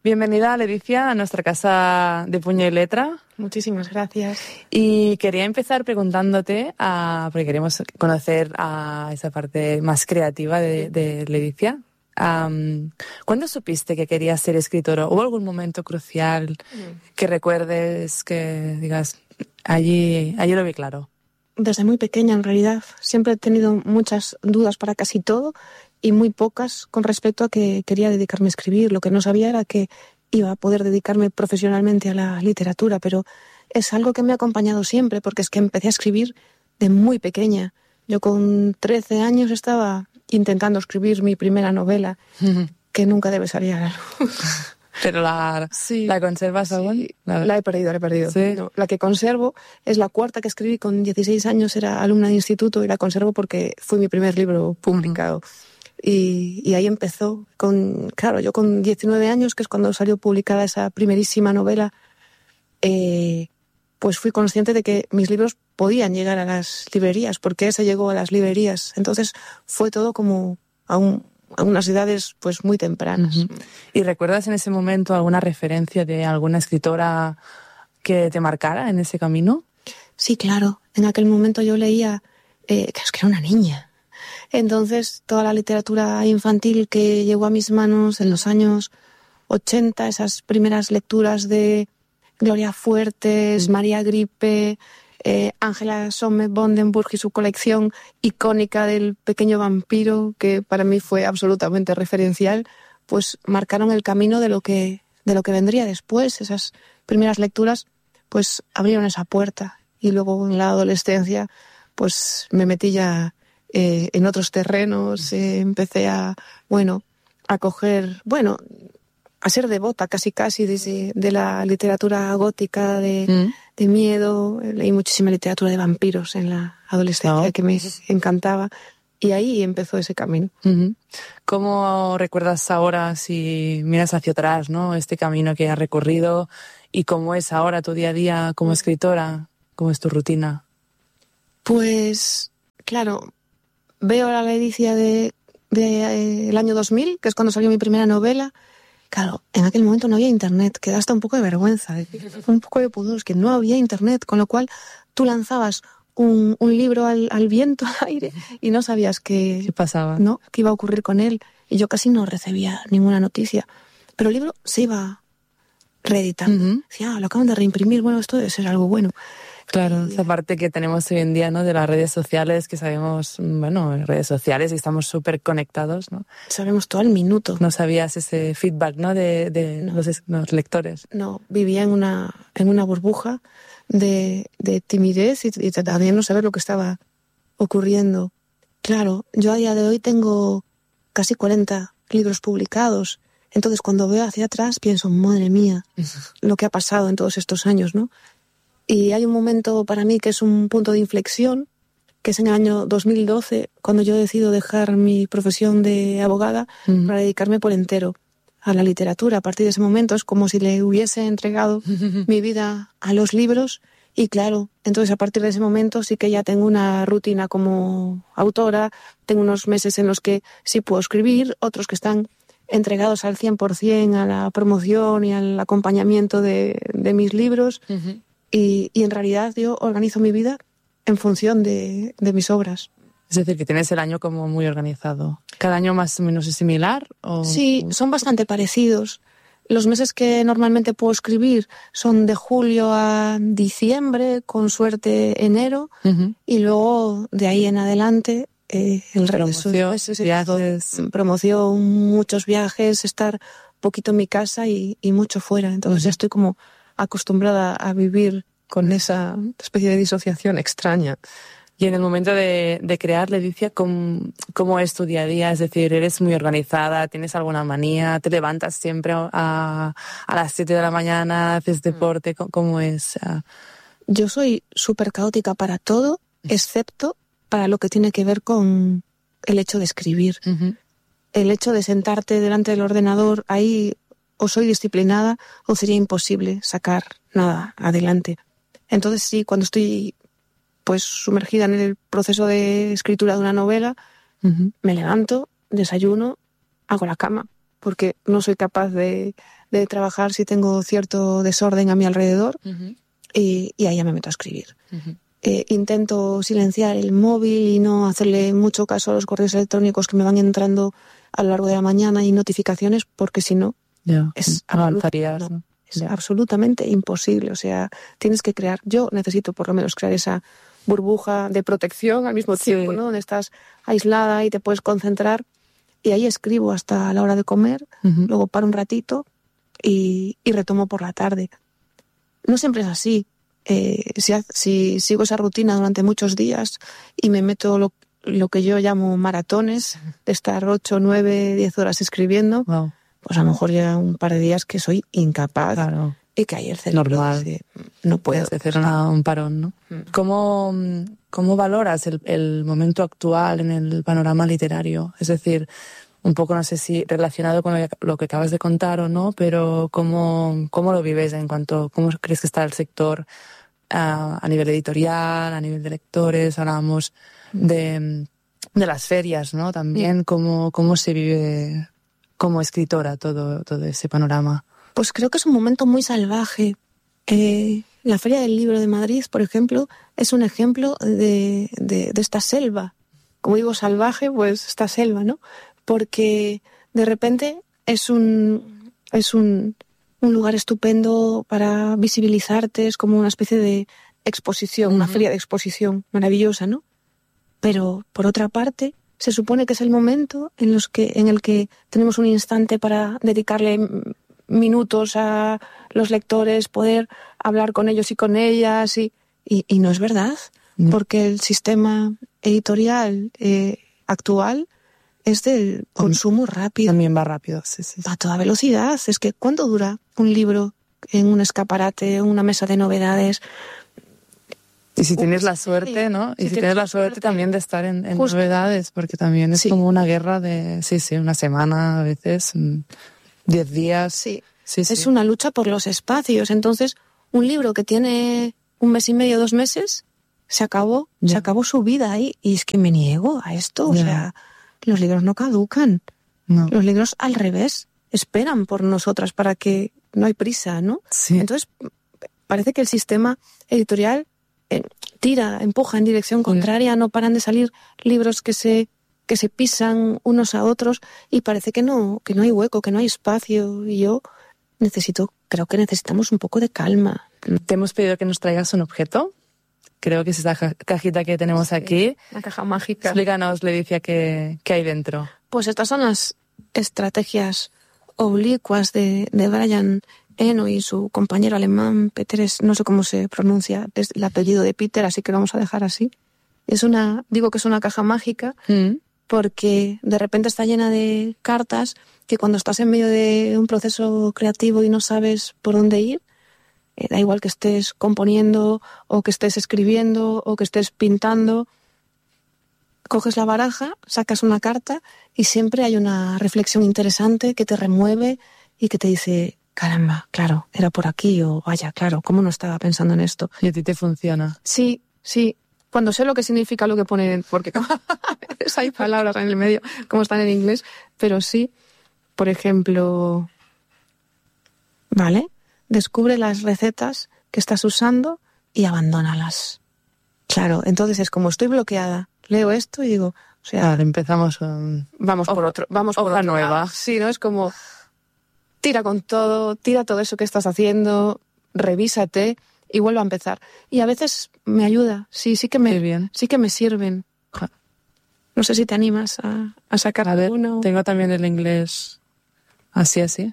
Bienvenida, Leticia, a nuestra casa de puño y letra. Muchísimas gracias. Y quería empezar preguntándote, porque queremos conocer a esa parte más creativa de Leticia. ¿Cuándo supiste que querías ser escritora? ¿Hubo algún momento crucial que recuerdes, que digas, allí lo vi claro? Desde muy pequeña, en realidad. Siempre he tenido muchas dudas para casi todo y muy pocas con respecto a que quería dedicarme a escribir. Lo que no sabía era que iba a poder dedicarme profesionalmente a la literatura, pero es algo que me ha acompañado siempre, porque es que empecé a escribir de muy pequeña. Yo con 13 años estaba intentando escribir mi primera novela, que nunca debe salir a la luz. ¿Pero la conservas aún? Sí, la he perdido. ¿Sí? No, la que conservo es la cuarta que escribí con 16 años, era alumna de instituto y la conservo porque fue mi primer libro publicado. Y ahí empezó, yo con 19 años, que es cuando salió publicada esa primerísima novela, pues fui consciente de que mis libros podían llegar a las librerías, porque ese llegó a las librerías. Entonces fue todo como a unas edades pues muy tempranas. Uh-huh. ¿Y recuerdas en ese momento alguna referencia de alguna escritora que te marcara en ese camino? Sí, claro. En aquel momento yo leía, que era una niña. Entonces toda la literatura infantil que llegó a mis manos en los años 80, esas primeras lecturas de Gloria Fuertes, María Gripe, Ángela Sonne-Bondenburg y su colección icónica del pequeño vampiro, que para mí fue absolutamente referencial, pues marcaron el camino de lo que vendría después. Esas primeras lecturas pues abrieron esa puerta, y luego en la adolescencia pues me metí ya en otros terrenos, empecé a ser devota casi de la literatura gótica, de miedo. Leí muchísima literatura de vampiros en la adolescencia, que me encantaba, y ahí empezó ese camino. Uh-huh. ¿Cómo recuerdas ahora, si miras hacia atrás, ¿no?, este camino que has recorrido, y cómo es ahora tu día a día como escritora? ¿Cómo es tu rutina? Pues, claro, veo la Leticia el año 2000, que es cuando salió mi primera novela. Claro, en aquel momento no había internet, que da hasta un poco de vergüenza, un poco de pudor, es que no había internet, con lo cual tú lanzabas un libro al viento, al aire, y no sabías qué pasaba, ¿no?, qué iba a ocurrir con él, y yo casi no recibía ninguna noticia. Pero el libro se iba reeditando. Uh-huh. Decía, lo acaban de reimprimir, bueno, esto debe ser algo bueno. Claro, esa parte que tenemos hoy en día, ¿no?, de las redes sociales, que sabemos, redes sociales, y estamos súper conectados, ¿no? Sabemos todo al minuto. No sabías ese feedback, ¿no?, de los lectores. No, vivía en una burbuja de timidez y también no saber lo que estaba ocurriendo. Claro, yo a día de hoy tengo casi 40 libros publicados. Entonces, cuando veo hacia atrás, pienso, madre mía, lo que ha pasado en todos estos años, ¿no? Y hay un momento para mí que es un punto de inflexión, que es en el año 2012, cuando yo decido dejar mi profesión de abogada para dedicarme por entero a la literatura. A partir de ese momento es como si le hubiese entregado mi vida a los libros, y claro, entonces a partir de ese momento sí que ya tengo una rutina como autora, tengo unos meses en los que sí puedo escribir, otros que están entregados al 100% a la promoción y al acompañamiento de mis libros. Uh-huh. Y en realidad yo organizo mi vida en función de mis obras. Es decir, que tienes el año como muy organizado. ¿Cada año más o menos es similar? Sí, son bastante parecidos. Los meses que normalmente puedo escribir son de julio a diciembre, con suerte enero, uh-huh. Y luego de ahí en adelante el resto es viajes, promoción, muchos viajes, estar poquito en mi casa y mucho fuera. Entonces ya estoy como acostumbrada a vivir con esa especie de disociación extraña. Y en el momento de crear, Leticia, ¿cómo es tu día a día? Es decir, ¿eres muy organizada? ¿Tienes alguna manía? ¿Te levantas siempre a las 7 de la mañana? ¿Haces deporte? ¿Cómo es? Yo soy súper caótica para todo, excepto para lo que tiene que ver con el hecho de escribir. Uh-huh. El hecho de sentarte delante del ordenador, ahí o soy disciplinada o sería imposible sacar nada adelante. Entonces sí, cuando estoy pues sumergida en el proceso de escritura de una novela, uh-huh. Me levanto, desayuno, hago la cama, porque no soy capaz de de trabajar si tengo cierto desorden a mi alrededor. Ujú. Y ahí ya me meto a escribir. Ujú. Intento silenciar el móvil y no hacerle mucho caso a los correos electrónicos que me van entrando a lo largo de la mañana y notificaciones, porque si no, Ya, es avanzarías, ¿no? es Ya. absolutamente imposible. O sea, tienes que crear, yo necesito por lo menos crear esa burbuja de protección al mismo tiempo, ¿no? Donde estás aislada y te puedes concentrar. Y ahí escribo hasta la hora de comer, Ujú. luego paro un ratito y retomo por la tarde. No siempre es así. Si sigo esa rutina durante muchos días y me meto lo que yo llamo maratones, de estar 8, 9, 10 horas escribiendo, Wow. pues a lo mejor llega un par de días que soy incapaz Claro. y que ahí el cerebro Normal. dice, no puedo. Puedes hacer un parón, ¿no? ¿Cómo valoras el momento actual en el panorama literario? Es decir, un poco, no sé si relacionado con lo que acabas de contar o no, pero ¿cómo lo vives cómo crees que está el sector a nivel editorial, a nivel de lectores? Hablábamos de las ferias, ¿no? También, ¿cómo se vive como escritora todo ese panorama? Pues creo que es un momento muy salvaje. La Feria del Libro de Madrid, por ejemplo, es un ejemplo de esta selva. Como digo salvaje, pues esta selva, ¿no? Porque de repente es un lugar estupendo para visibilizarte, es como una especie de exposición, una feria de exposición maravillosa, ¿no? Pero, por otra parte, se supone que es el momento en el que tenemos un instante para dedicarle minutos a los lectores, poder hablar con ellos y con ellas, y no es verdad, porque el sistema editorial actual es del consumo rápido. También va rápido, sí. A toda velocidad. Es que ¿cuánto dura un libro en un escaparate, en una mesa de novedades? Y si tienes la suerte, ¿no? Y si tienes la suerte también de estar en Justo. novedades, porque también es Sí. como una guerra de, una semana a veces, 10 días. Sí. Sí. Es una lucha por los espacios. Entonces, un libro que tiene 1 mes y medio, 2 meses, se acabó su vida ahí. Y es que me niego a esto. Ya. O sea, los libros no caducan. No. Los libros, al revés, esperan por nosotras para que no hay prisa, ¿no? Sí. Entonces, parece que el sistema editorial empuja en dirección contraria, no paran de salir libros que se pisan unos a otros y parece que no hay hueco, que no hay espacio. Y yo creo que necesitamos un poco de calma. Te hemos pedido que nos traigas un objeto. Creo que es esta cajita que tenemos aquí. La caja mágica. Explícanos, Leticia, qué hay dentro. Pues estas son las estrategias oblicuas de Brian Eno y su compañero alemán, Peter, no sé cómo se pronuncia, es el apellido de Peter, así que lo vamos a dejar así. Digo que es una caja mágica porque de repente está llena de cartas que cuando estás en medio de un proceso creativo y no sabes por dónde ir, da igual que estés componiendo o que estés escribiendo o que estés pintando, coges la baraja, sacas una carta y siempre hay una reflexión interesante que te remueve y que te dice, caramba, claro, era por aquí, o vaya, claro, ¿cómo no estaba pensando en esto? Y a ti te funciona. Sí. Cuando sé lo que significa lo que pone, porque a veces hay palabras en el medio, como están en inglés, pero sí, por ejemplo, ¿vale? Descubre las recetas que estás usando y abandónalas. Claro, entonces es como estoy bloqueada, leo esto y digo, o sea, Vale, empezamos vamos por otro hoja nueva. lado. Sí, ¿no? Es como tira todo eso que estás haciendo, revísate y vuelve a empezar. Y a veces me ayuda, sí que me sirven. No sé si te animas a sacar uno. Tengo también el inglés así.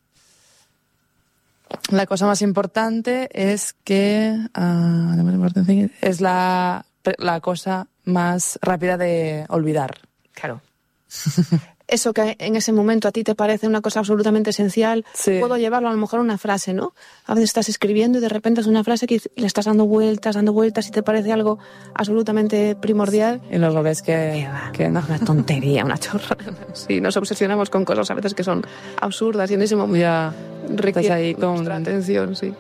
La cosa más importante es que es la cosa más rápida de olvidar. Claro. Eso que en ese momento a ti te parece una cosa absolutamente esencial, puedo llevarlo a lo mejor a una frase, ¿no? A veces estás escribiendo y de repente es una frase que le estás dando vueltas y te parece algo absolutamente primordial. Y luego ves que no. Una tontería, una chorrada. Sí, nos obsesionamos con cosas a veces que son absurdas y en ese momento ya requiere ahí con nuestra atención, sí.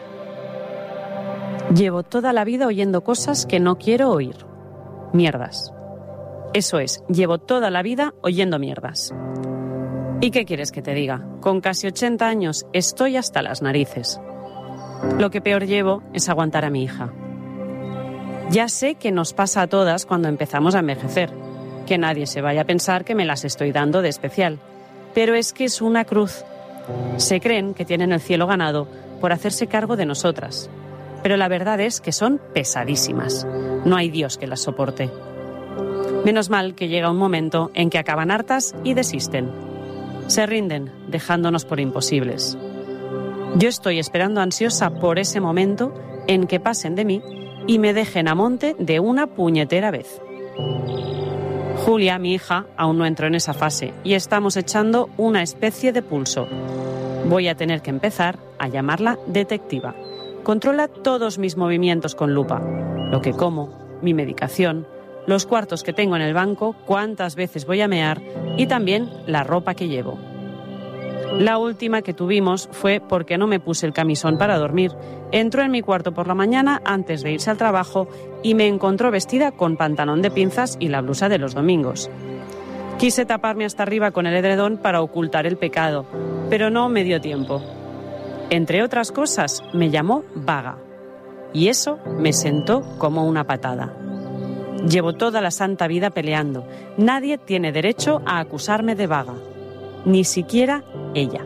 Llevo toda la vida oyendo cosas que no quiero oír. Mierdas. Eso es, llevo toda la vida oyendo mierdas. ¿Y qué quieres que te diga? Con casi 80 años estoy hasta las narices. Lo que peor llevo es aguantar a mi hija. Ya sé que nos pasa a todas cuando empezamos a envejecer, que nadie se vaya a pensar que me las estoy dando de especial, pero es que es una cruz. Se creen que tienen el cielo ganado por hacerse cargo de nosotras, pero la verdad es que son pesadísimas. No hay Dios que las soporte. Menos mal que llega un momento en que acaban hartas y desisten. Se rinden, dejándonos por imposibles. Yo estoy esperando ansiosa por ese momento en que pasen de mí y me dejen a monte de una puñetera vez. Julia, mi hija, aún no entró en esa fase y estamos echando una especie de pulso. Voy a tener que empezar a llamarla detectiva. Controla todos mis movimientos con lupa. Lo que como, mi medicación, los cuartos que tengo en el banco, cuántas veces voy a mear y también la ropa que llevo. La última que tuvimos fue porque no me puse el camisón para dormir. Entró en mi cuarto por la mañana antes de irse al trabajo y me encontró vestida con pantalón de pinzas y la blusa de los domingos. Quise taparme hasta arriba con el edredón para ocultar el pecado, pero no me dio tiempo. Entre otras cosas, me llamó vaga. Y eso me sentó como una patada. Llevo toda la santa vida peleando. Nadie tiene derecho a acusarme de vaga. Ni siquiera ella.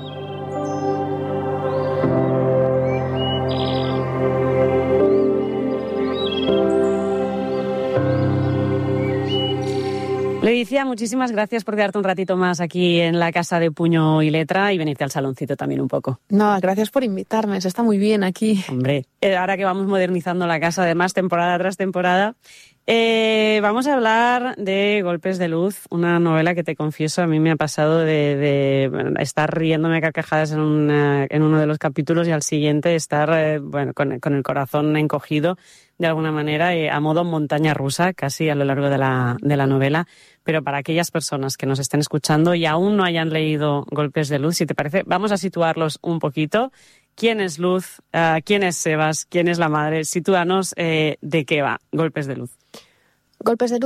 Leticia, muchísimas gracias por quedarte un ratito más aquí en la Casa de Puño y Letra y venirte al saloncito también un poco. No, gracias por invitarme, se está muy bien aquí. Hombre, ahora que vamos modernizando la casa, además, temporada tras temporada, vamos a hablar de Golpes de Luz, una novela que te confieso a mí me ha pasado de estar riéndome a carcajadas en uno de los capítulos y al siguiente estar con el corazón encogido de alguna manera, a modo montaña rusa, casi a lo largo de la novela. Pero para aquellas personas que nos estén escuchando y aún no hayan leído Golpes de Luz, si te parece, vamos a situarlos un poquito. ¿Quién es Luz? ¿Quién es Sebas? ¿Quién es la madre? Sitúanos de qué va Golpes de Luz. Golpes de Luz